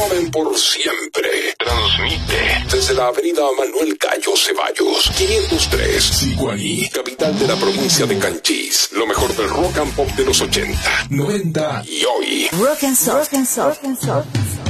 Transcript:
joven por siempre. Transmite desde la avenida Manuel Gallo Ceballos, 503, Siguaní, capital de la provincia de Canchís. Lo mejor del rock and pop de los 80, 90 y hoy. Rock and Soul.